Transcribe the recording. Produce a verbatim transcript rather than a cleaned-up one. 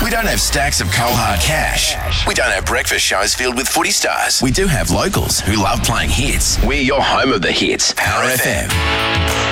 We don't have stacks of cold hard cash. We don't have breakfast shows filled with footy stars. We do have locals who love playing hits. We're your home of the hits. Power F M.